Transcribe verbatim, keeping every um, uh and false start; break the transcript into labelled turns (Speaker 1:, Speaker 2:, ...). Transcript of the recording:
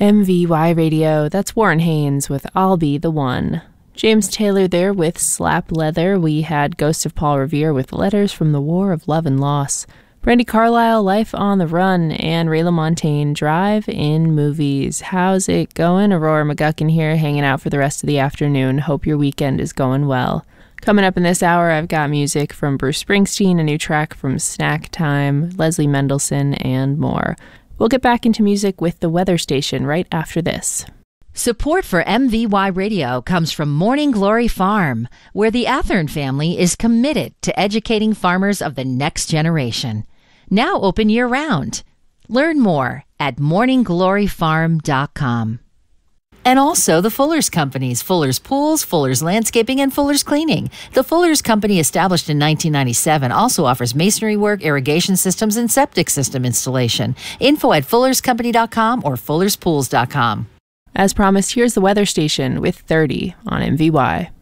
Speaker 1: M V Y Radio, that's Warren Haynes with I'll Be the One. James Taylor there with Slap Leather. We had Ghost of Paul Revere with Letters from the War of Love and Loss. Brandi Carlile, Life on the Run, and Ray LaMontagne, Drive-In Movies. How's it going? Aurora McGuckin here, hanging out for the rest of the afternoon. Hope your weekend is going well. Coming up in this hour, I've got music from Bruce Springsteen, a new track from Snack Time, Leslie Mendelson, and more. We'll get back into music with the weather station right after this.
Speaker 2: Support for M V Y Radio comes from Morning Glory Farm, where the Athern family is committed to educating farmers of the next generation. Now open year-round. Learn more at morning glory farm dot com. And also the Fuller's Companies, Fuller's Pools, Fuller's Landscaping, and Fuller's Cleaning. The Fuller's Company, established in nineteen ninety-seven, also offers masonry work, irrigation systems, and septic system installation. Info at fullers company dot com or fullers pools dot com.
Speaker 1: As promised, here's the weather station with thirty on M V Y.